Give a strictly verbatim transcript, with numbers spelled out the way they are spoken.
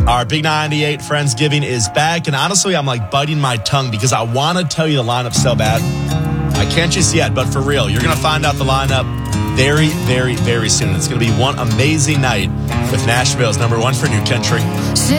Our Big ninety-eight Friendsgiving is back, and honestly, I'm like biting my tongue because I want to tell you the lineup so bad. I can't just yet, but for real, you're going to find out the lineup very, very, very soon. It's going to be one amazing night with Nashville's number one for New Country.